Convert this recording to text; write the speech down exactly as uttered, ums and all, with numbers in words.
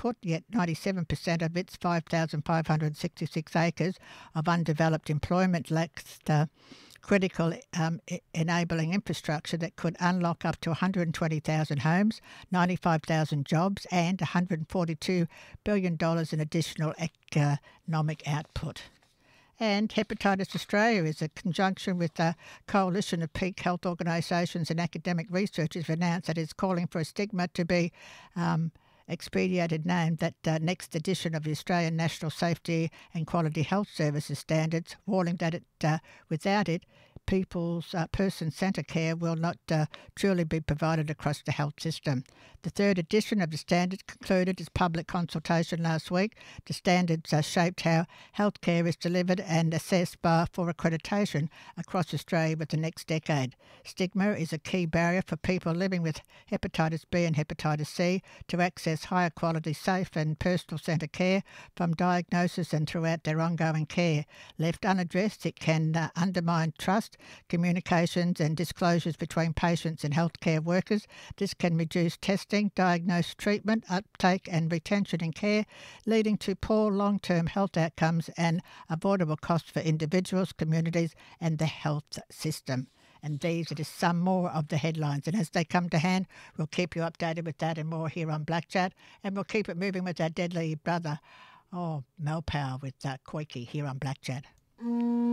output, yet ninety-seven percent of its five thousand five hundred sixty-six acres of undeveloped employment lacks the critical um, enabling infrastructure that could unlock up to one hundred twenty thousand homes, ninety-five thousand jobs and one hundred forty-two billion dollars in additional economic output. And Hepatitis Australia is a conjunction with a coalition of peak health organisations and academic researchers have announced that it's calling for a stigma to be um, expedited name that uh, next edition of the Australian National Safety and Quality Health Services Standards, warning that it, uh, without it, people's uh, person-centred care will not uh, truly be provided across the health system. The third edition of the standards concluded its public consultation last week. The standards uh, shaped how healthcare is delivered and assessed bar for accreditation across Australia with the next decade. Stigma is a key barrier for people living with hepatitis B and hepatitis C to access higher quality, safe and personal-centred care from diagnosis and throughout their ongoing care. Left unaddressed, it can uh, undermine trust, communications and disclosures between patients and healthcare workers. This can reduce testing, diagnosis, treatment, uptake and retention in care, leading to poor long-term health outcomes and avoidable costs for individuals, communities and the health system. And these are just some more of the headlines. And as they come to hand, we'll keep you updated with that and more here on Black Chat. And we'll keep it moving with our deadly brother, oh, Mel Power with uh, Koiki here on Black Chat.